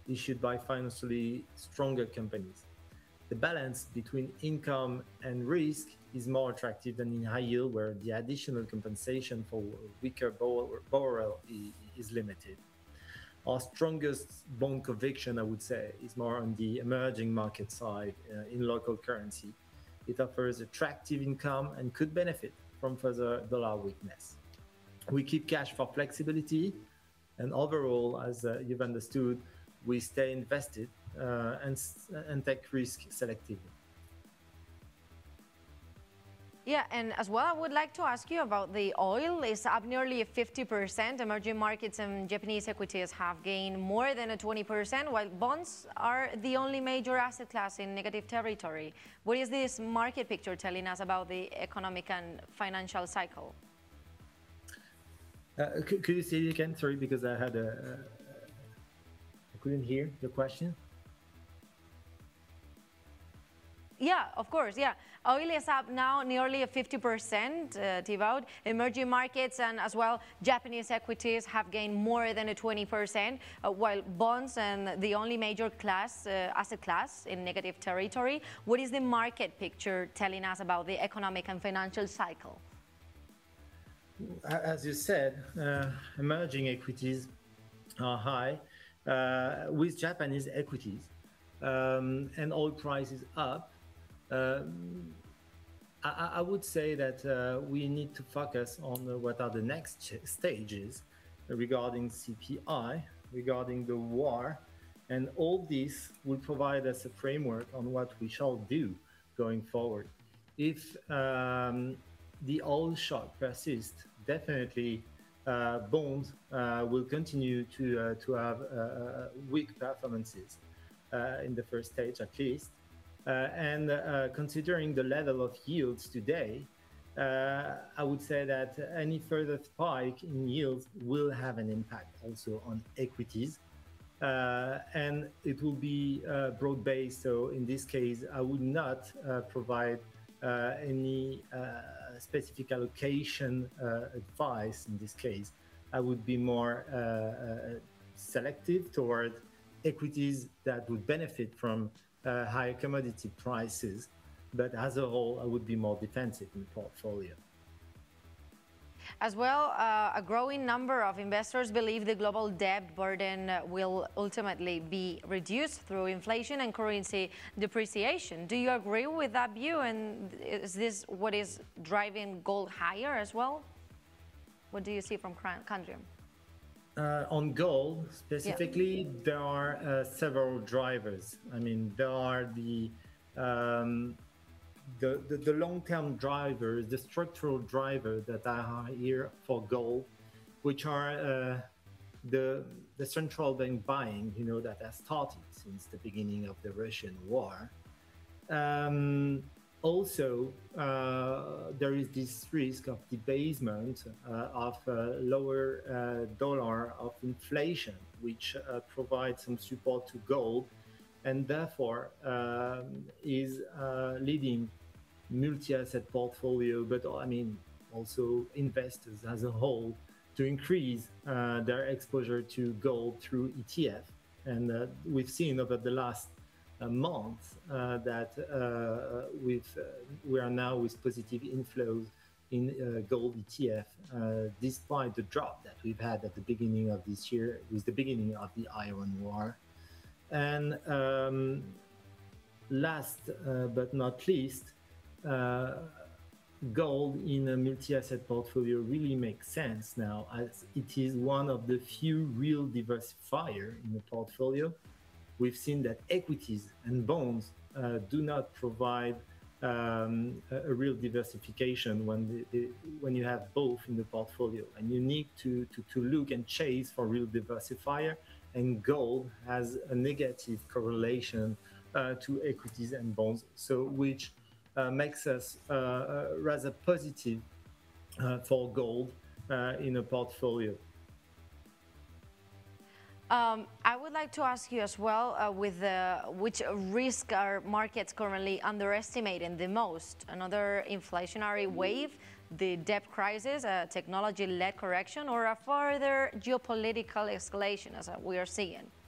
issued by financially stronger companies. The balance between income and risk is more attractive than in high yield, where the additional compensation for weaker borrower is limited. Our strongest bond conviction, I would say, is more on the emerging market side in local currency. It offers attractive income and could benefit from further dollar weakness. We keep cash for flexibility, and overall, as you've understood, we stay invested and take risk selectively. Yeah, and as well, I would like to ask you about the oil. It's up nearly 50%. Emerging markets and Japanese equities have gained more than 20%, while bonds are the only major asset class in negative territory. What is this market picture telling us about the economic and financial cycle? Could you say it again? Sorry, because I couldn't hear the question. Yeah, of course, yeah. Oil is up now nearly 50%, Thibaut. Emerging markets and as well Japanese equities have gained more than 20%, while bonds and the only major asset class in negative territory. What is the market picture telling us about the economic and financial cycle? As you said, emerging equities are high, with Japanese equities and oil prices up. I would say that we need to focus on what are the next stages regarding CPI, regarding the war, and all this will provide us a framework on what we shall do going forward. If the oil shock persists, definitely bonds will continue to have weak performances in the first stage at least. And considering the level of yields today, I would say that any further spike in yields will have an impact also on equities. And it will be broad-based. So in this case, I would not provide any specific allocation advice in this case. I would be more selective toward equities that would benefit from higher commodity prices, but as a whole, I would be more defensive in the portfolio. As well, a growing number of investors believe the global debt burden will ultimately be reduced through inflation and currency depreciation. Do you agree with that view? And is this what is driving gold higher as well? What do you see from Kandriam? On gold specifically, there are several drivers. I mean, there are the long-term drivers, the structural drivers that are here for gold, which are the central bank buying, that has started since the beginning of the Russian war. Also, there is this risk of debasement of lower dollar of inflation, which provides some support to gold, and therefore is leading multi-asset portfolio, but I mean also investors as a whole, to increase their exposure to gold through ETF. And we've seen over the last month that we are now with positive inflows in gold ETF, despite the drop that we've had at the beginning of this year with the beginning of the Iran war. And last but not least, gold in a multi-asset portfolio really makes sense now, as it is one of the few real diversifier in the portfolio. We've seen that equities and bonds do not provide a real diversification when you have both in the portfolio, and you need to look and chase for real diversifier, and gold has a negative correlation to equities and bonds, so which makes us rather positive for gold in a portfolio. I would like to ask you as well, which risk are markets currently underestimating the most? Another inflationary wave, the debt crisis, a technology-led correction, or a further geopolitical escalation as we are seeing?